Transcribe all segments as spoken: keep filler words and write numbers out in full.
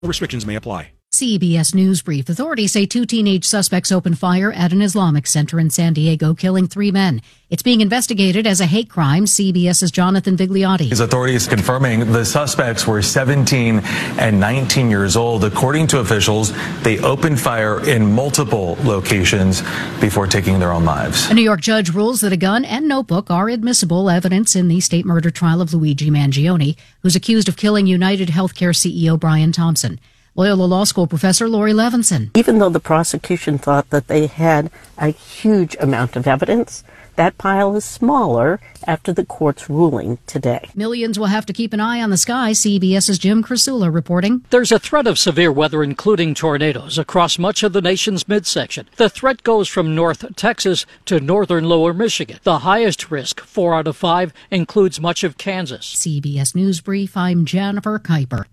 Restrictions may apply. C B S News Brief. Authorities say two teenage suspects opened fire at an Islamic center in San Diego, killing three men. It's being investigated as a hate crime. CBS's Jonathan Vigliotti. His authorities confirming the suspects were seventeen and nineteen years old. According to officials, they opened fire in multiple locations before taking their own lives. A New York judge rules that a gun and notebook are admissible evidence in the state murder trial of Luigi Mangione, who's accused of killing United Healthcare C E O Brian Thompson. Loyola Law School professor Lori Levinson. Even though the prosecution thought that they had a huge amount of evidence, that pile is smaller after the court's ruling today. Millions will have to keep an eye on the sky. CBS's Jim Krasula reporting. There's a threat of severe weather, including tornadoes, across much of the nation's midsection. The threat goes from North Texas to northern lower Michigan. The highest risk, four out of five, includes much of Kansas. C B S News Brief, I'm Jennifer Kuiper.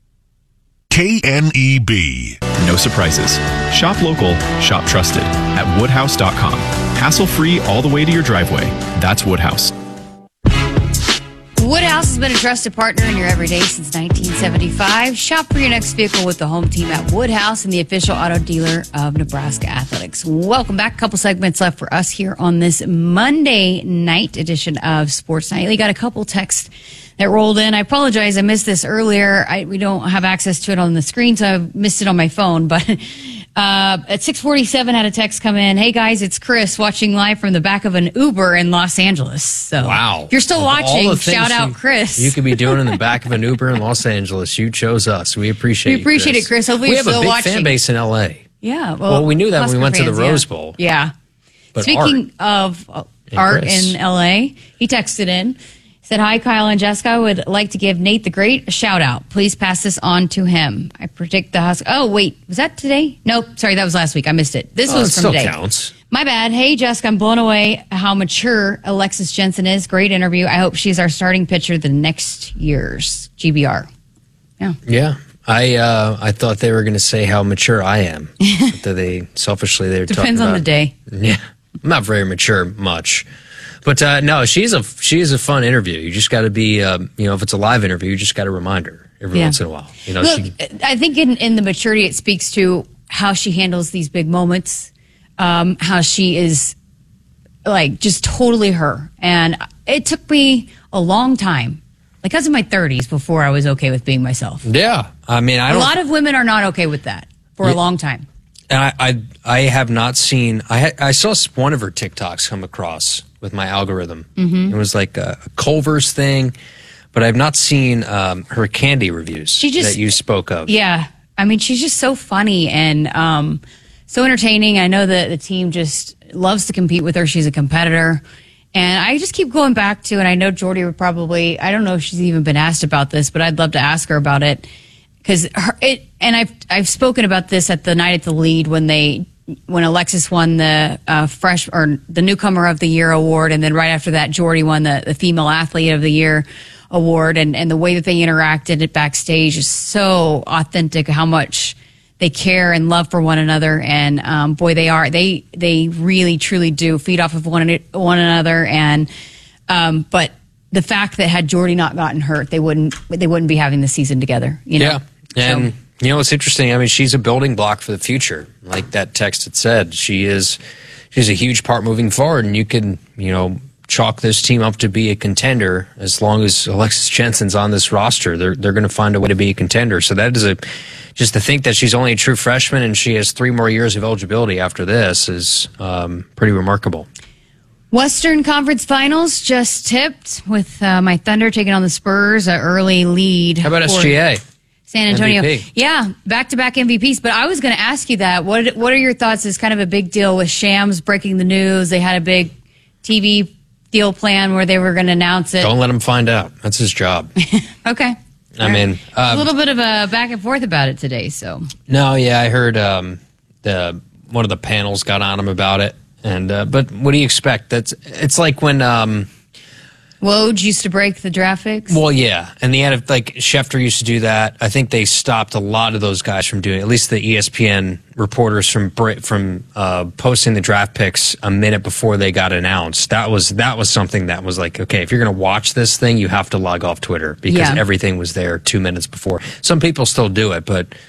K N E B. No surprises. Shop local, shop trusted at woodhouse dot com. Hassle-free all the way to your driveway. That's Woodhouse. Woodhouse has been a trusted partner in your everyday since nineteen seventy-five. Shop for your next vehicle with the home team at Woodhouse and the official auto dealer of Nebraska Athletics. Welcome back. A couple segments left for us here on this Monday night edition of Sports Nightly. Got a couple texts that rolled in. I apologize. I missed this earlier. I, we don't have access to it on the screen, so I missed it on my phone. But uh, at six forty-seven, had a text come in. Hey, guys, it's Chris watching live from the back of an Uber in Los Angeles. So wow. If you're still Of watching, shout out you, Chris. You could be doing in the back of an Uber in Los Angeles. You chose us. We appreciate it. We appreciate Chris. it, Chris. Hopefully we you're have a still big watching. fan base in L A. Yeah. Well, well we knew that when we went fans, to the yeah. Rose Bowl. Yeah. But Speaking Art, of uh, Art Chris. in L A, he texted in. Said, hi, Kyle and Jessica. I would like to give Nate the Great a shout out. Please pass this on to him. I predict the Husk. Oh, wait. Was that today? Nope. Sorry, that was last week. I missed it. This Oh, was it from still today. counts. My bad. Hey, Jessica, I'm blown away how mature Alexis Jensen is. Great interview. I hope she's our starting pitcher the next year's G B R. Yeah. Yeah. I uh, I thought they were going to say how mature I am. That they selfishly they were talking Depends on about. the day. Yeah. I'm not very mature much. But uh, no, she's a she is a fun interview. You just got to be, um, you know, if it's a live interview, you just got to remind her every Yeah. once in a while. You know, Look, she, I think in, in the maturity, it speaks to how she handles these big moments, um, how she is like just totally her. And it took me a long time, like I was in my thirties before I was okay with being myself. yeah, I mean, I A don't. lot of women are not okay with that for Yeah. a long time. And I, I, I have not seen. I, ha- I saw one of her TikToks come across with my algorithm. Mhm. It was like a, a Culver's thing, but I've not seen um, her candy reviews She just- that you spoke of. Yeah. I mean, she's just so funny and um, so entertaining. I know that the team just loves to compete with her. She's a competitor. And I just keep going back to, and I know Jordy would probably, I don't know if she's even been asked about this, but I'd love to ask her about it. Because it, and I've I've spoken about this at the night at the lead when they when Alexis won the uh, fresh or the newcomer of the year award, and then right after that, Jordy won the, the female athlete of the year award, and and the way that they interacted at backstage is so authentic. How much they care and love for one another, and um, boy, they are they they really truly do feed off of one one another, and um, but. The fact that had Jordy not gotten hurt, they wouldn't they wouldn't be having the season together. You know? Yeah, and So- you know what's interesting? I mean, she's a building block for the future, like that text had said. She is she's a huge part moving forward, and you can you know chalk this team up to be a contender as long as Alexis Jensen's on this roster. They're they're going to find a way to be a contender. So that is a just to think that she's only a true freshman and she has three more years of eligibility after this is um, pretty remarkable. Western Conference Finals just tipped with uh, my Thunder taking on the Spurs, an early lead. How about for S G A? San Antonio. M V P. Yeah, back-to-back M V Ps. But I was going to ask you that. What What are your thoughts? It's kind of a big deal with Shams breaking the news. They had a big T V deal plan where they were going to announce it. Don't let him find out. That's his job. Okay. I mean, a um, little bit of a back and forth about it today. So no, yeah, I heard um, the one of the panels got on him about it. And uh, but what do you expect? That's it's like when um, Woj used to break the draft picks. Well, yeah, and the end of like Schefter used to do that. I think they stopped a lot of those guys from doing it. At least the E S P N reporters from from uh, posting the draft picks a minute before they got announced. That was that was something that was like, okay, if you're going to watch this thing, you have to log off Twitter because Yeah. everything was there two minutes before. Some people still do it, but